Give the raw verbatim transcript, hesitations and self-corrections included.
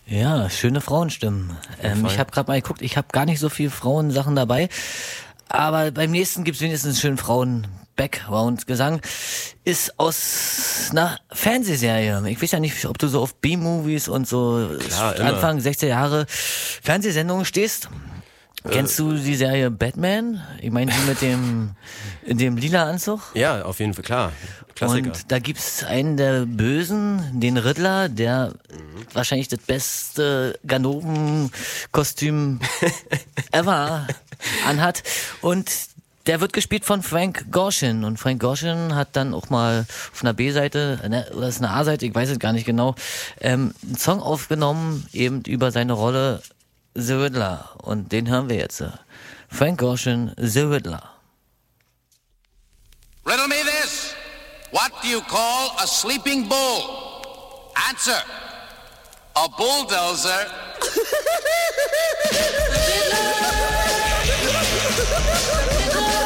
Ja, schöne Frauenstimmen. Ähm, ich habe gerade mal geguckt, ich habe gar nicht so viel Frauensachen dabei, aber beim nächsten gibt's wenigstens schön Frauen-Background-Gesang. Ist aus einer Fernsehserie. Ich weiß ja nicht, ob du so auf B-Movies und so Klar, Anfang sechziger Jahre Fernsehsendungen stehst. Kennst du die Serie Batman? Ich meine, die mit dem, dem lila Anzug? Ja, auf jeden Fall, klar. Klassiker. Und da gibt's einen der Bösen, den Riddler, der mhm. wahrscheinlich das beste Ganoven-Kostüm ever anhat. Und der wird gespielt von Frank Gorshin. Und Frank Gorshin hat dann auch mal auf einer B-Seite, ne, oder ist eine A-Seite, ich weiß es gar nicht genau, ähm, einen Song aufgenommen, eben über seine Rolle The Riddler. Und den hören wir jetzt. Frank Gorshin, The Riddler. Riddle me this. What do you call a sleeping bull? Answer. A bulldozer. Riddler. Riddler.